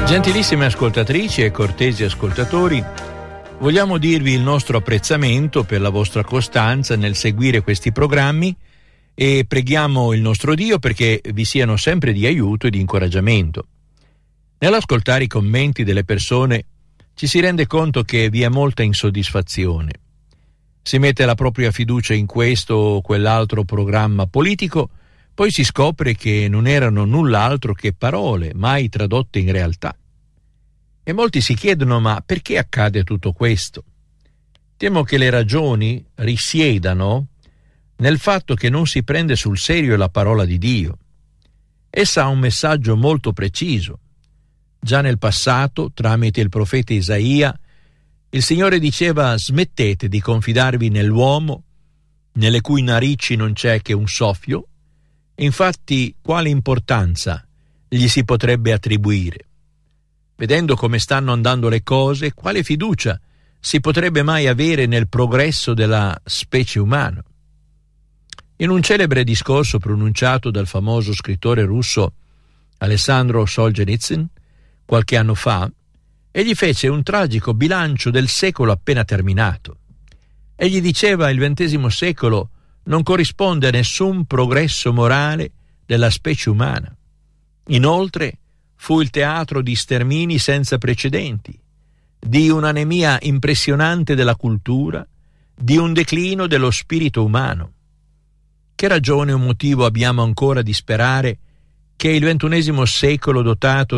Gentilissime ascoltatrici e cortesi ascoltatori, vogliamo dirvi il nostro apprezzamento per la vostra costanza nel seguire questi programmi e preghiamo il nostro Dio perché vi siano sempre di aiuto e di incoraggiamento. Nell'ascoltare i commenti delle persone ci si rende conto che vi è molta insoddisfazione. Si mette la propria fiducia in questo o quell'altro programma politico, poi si scopre che non erano null'altro che parole mai tradotte in realtà. E molti si chiedono: ma perché accade tutto questo? Temo che le ragioni risiedano nel fatto che non si prende sul serio la parola di Dio. Essa ha un messaggio molto preciso. Già nel passato, tramite il profeta Isaia, il Signore diceva: smettete di confidarvi nell'uomo, nelle cui narici non c'è che un soffio. Infatti, quale importanza gli si potrebbe attribuire? Vedendo come stanno andando le cose, quale fiducia si potrebbe mai avere nel progresso della specie umana? In un celebre discorso pronunciato dal famoso scrittore russo Alessandro Solzhenitsyn qualche anno fa, egli fece un tragico bilancio del secolo appena terminato. Egli diceva: il XX secolo non corrisponde a nessun progresso morale della specie umana. Inoltre fu il teatro di stermini senza precedenti, di un'anemia impressionante della cultura, di un declino dello spirito umano. Che ragione o motivo abbiamo ancora di sperare che il XXI secolo, dotato